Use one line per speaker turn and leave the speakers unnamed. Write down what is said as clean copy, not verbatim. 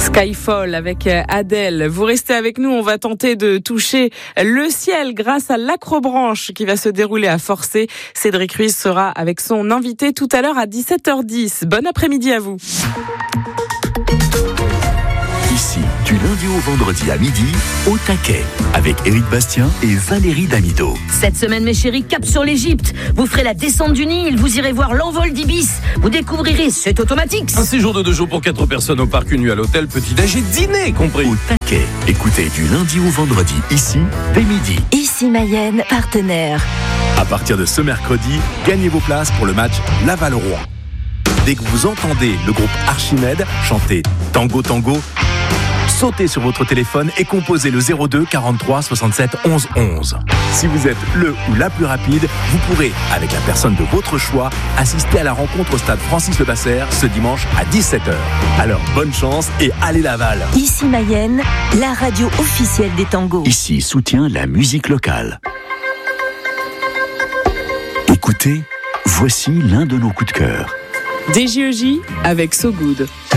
Skyfall avec Adèle. Vous restez avec nous, on va tenter de toucher le ciel grâce à l'acrobranche qui va se dérouler à Forcé. Cédric Ruiz sera avec son invité tout à l'heure à 17h10. Bon après-midi à vous.
Ici, du lundi au vendredi à midi, au taquet, avec Éric Bastien et Valérie Damido.
Cette semaine, mes chéris, cap sur l'Égypte. Vous ferez la descente du Nil, vous irez voir l'envol d'Ibis. Vous découvrirez C'est automatique.
Un séjour de 2 jours pour 4 personnes au parc, une nuit à l'hôtel, petit-déj et dîner compris.
Au taquet, écoutez du lundi au vendredi, ici, dès midi.
Ici Mayenne, partenaire.
À partir de ce mercredi, gagnez vos places pour le match Laval-Rouen. Dès que vous entendez le groupe Archimède chanter Tango Tango, sautez sur votre téléphone et composez le 02 43 67 11 11. Si vous êtes le ou la plus rapide, vous pourrez, avec la personne de votre choix, assister à la rencontre au stade Francis-Levasseur ce dimanche à 17h. Alors bonne chance et allez Laval.
Ici Mayenne, la radio officielle des tangos.
Ici, soutient la musique locale. Écoutez, voici l'un de nos coups de cœur.
DJEJ avec So Good.